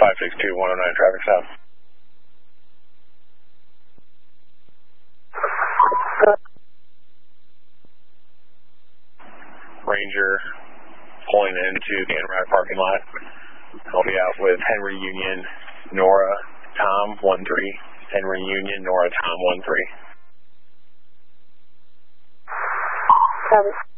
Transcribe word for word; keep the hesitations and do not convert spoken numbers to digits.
five six two, one oh nine traffic stop. Ranger pulling into the Enright parking lot. I'll be out with Henry Union, Nora, Tom, one three. Henry Union, Nora, Tom, one three. Copy.